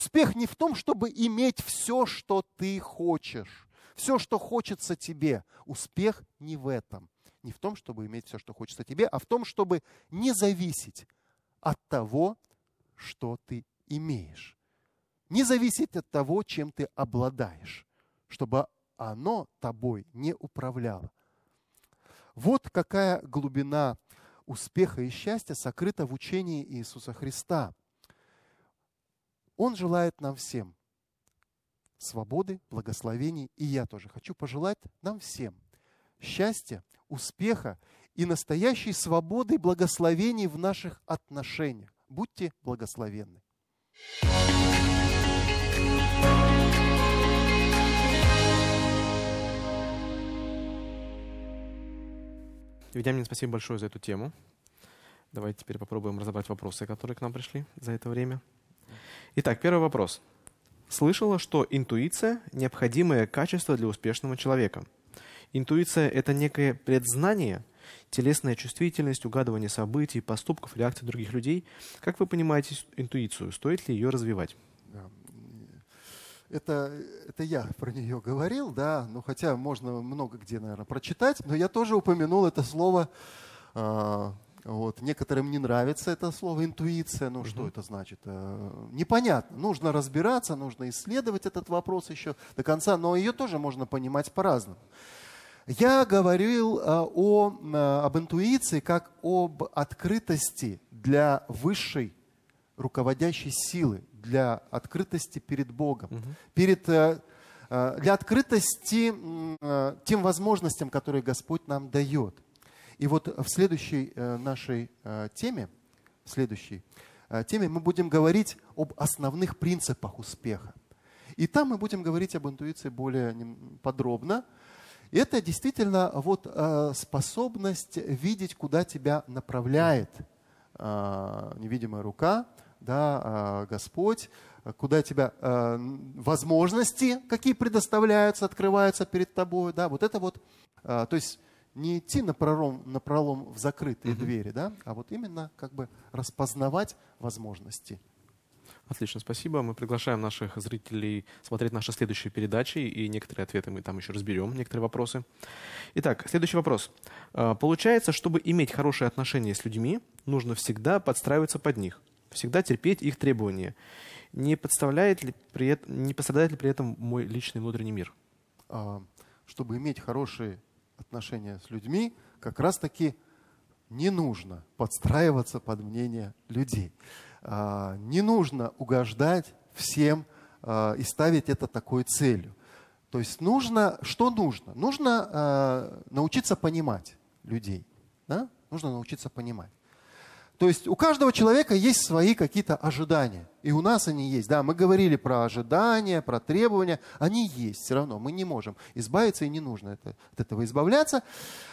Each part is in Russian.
Успех не в том, чтобы иметь все, что ты хочешь, все, что хочется тебе. Успех не в этом. Не в том, чтобы иметь все, что хочется тебе, а в том, чтобы не зависеть от того, что ты имеешь. Не зависеть от того, чем ты обладаешь, чтобы оно тобой не управляло. Вот какая глубина успеха и счастья сокрыта в учении Иисуса Христа. Он желает нам всем свободы, благословений, и я тоже хочу пожелать нам всем счастья, успеха и настоящей свободы и благословений в наших отношениях. Будьте благословенны. Вениамин, спасибо большое за эту тему. Давайте теперь попробуем разобрать вопросы, которые к нам пришли за это время. Итак, первый вопрос. Слышала, что интуиция – необходимое качество для успешного человека. Интуиция – это некое предзнание, телесная чувствительность, угадывание событий, поступков, реакций других людей. Как вы понимаете интуицию? Стоит ли ее развивать? Это я про нее говорил, да, ну хотя можно много где, наверное, прочитать, но я тоже упомянул это слово. Вот. Некоторым не нравится это слово интуиция. Ну, что это значит? Непонятно. Нужно разбираться, нужно исследовать этот вопрос еще до конца, но ее тоже можно понимать по-разному. Я говорил об интуиции как об открытости для высшей руководящей силы, для открытости перед Богом, для открытости тем возможностям, которые Господь нам дает. И вот в следующей нашей теме, мы будем говорить об основных принципах успеха. И там мы будем говорить об интуиции более подробно. И это действительно вот способность видеть, куда тебя направляет невидимая рука, да, Господь, куда тебя возможности, какие предоставляются, открываются перед тобой. Да, вот это вот, то есть не идти напролом в закрытые двери, да, а вот именно как бы распознавать возможности. Отлично, спасибо. Мы приглашаем наших зрителей смотреть наши следующие передачи, и некоторые ответы мы там еще разберем, некоторые вопросы. Итак, следующий вопрос. Получается, чтобы иметь хорошие отношения с людьми, нужно всегда подстраиваться под них, всегда терпеть их требования. Не пострадает ли при этом мой личный внутренний мир? Чтобы иметь хорошие отношения с людьми, как раз-таки не нужно подстраиваться под мнение людей. Не нужно угождать всем и ставить это такой целью. То есть нужно, что нужно? Нужно научиться понимать людей. Да? Нужно научиться понимать. То есть у каждого человека есть свои какие-то ожидания. И у нас они есть. Да, мы говорили про ожидания, про требования. Они есть все равно. Мы не можем избавиться и не нужно от этого избавляться.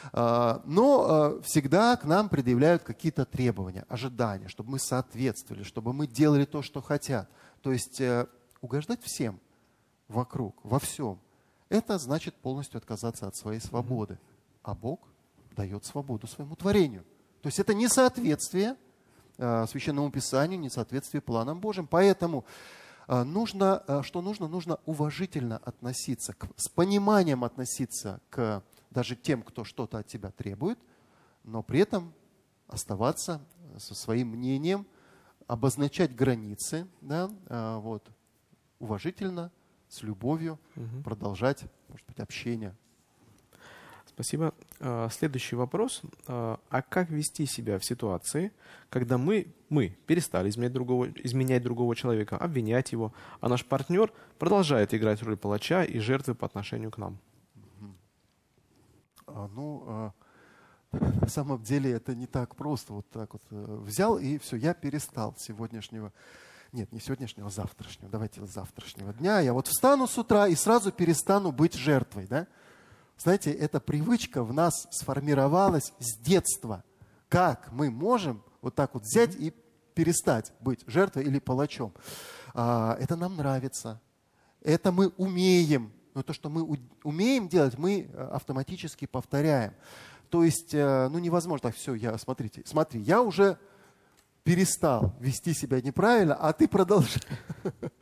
Но всегда к нам предъявляют какие-то требования, ожидания, чтобы мы соответствовали, чтобы мы делали то, что хотят. То есть угождать всем вокруг, во всем. Это значит полностью отказаться от своей свободы. А Бог дает свободу своему творению. То есть это несоответствие Священному Писанию, несоответствие планам Божьим. Поэтому нужно уважительно относиться, с пониманием относиться к даже тем, кто что-то от тебя требует, но при этом оставаться со своим мнением, обозначать границы, да, вот, уважительно, с любовью продолжать, может быть, общение. Спасибо. Следующий вопрос. А как вести себя в ситуации, когда мы перестали изменять другого человека, обвинять его, а наш партнер продолжает играть роль палача и жертвы по отношению к нам? На самом деле это не так просто. Вот так вот взял и все, я перестал сегодняшнего. Нет, не сегодняшнего, а завтрашнего. Давайте с завтрашнего дня. Я вот встану с утра и сразу перестану быть жертвой, да? Знаете, эта привычка в нас сформировалась с детства. Как мы можем вот так вот взять и перестать быть жертвой или палачом? Это нам нравится. Это мы умеем. Но то, что мы умеем делать, мы автоматически повторяем. То есть, невозможно так, все, смотри, я уже перестал вести себя неправильно, а ты продолжаешь.